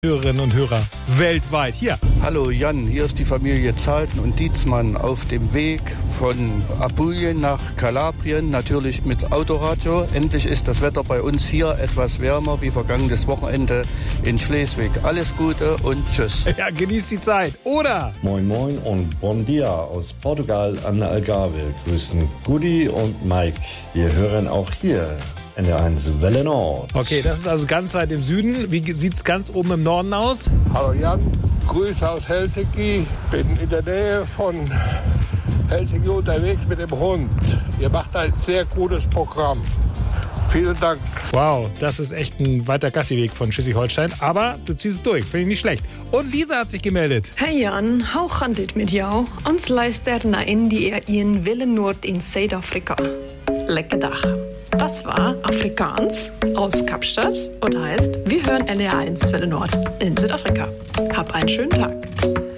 Hörerinnen und Hörer weltweit. Hier. Hallo Jan, hier ist die Familie Zahlten und Dietzmann auf dem Weg von Apulien nach Kalabrien, natürlich mit Autoradio. Endlich ist das Wetter bei uns hier etwas wärmer wie vergangenes Wochenende in Schleswig. Alles Gute und tschüss. Ja, genießt die Zeit. Oder? Moin Moin und Bon Dia aus Portugal an der Algarve. Grüßen Gudi und Mike. Wir hören auch hier NDR1 Welle Nord. Okay, das ist also ganz weit im Süden. Wie sieht es ganz oben im Norden aus? Hallo Jan, Grüße aus Helsinki. Bin in der Nähe von Helsinki unterwegs mit dem Hund. Ihr macht ein sehr gutes Programm. Vielen Dank. Wow, das ist echt ein weiter Gassiweg von Schleswig-Holstein. Aber du ziehst es durch, finde ich nicht schlecht. Und Lisa hat sich gemeldet. Hej Jan, hoe gaat dit met jou? Ons luistert naar NDR in Welle Nord in Zuid-Afrika. Lekker dag. Das war Afrikaans aus Kapstadt und heißt, wir hören NDR1 Welle Nord in Südafrika. Hab einen schönen Tag.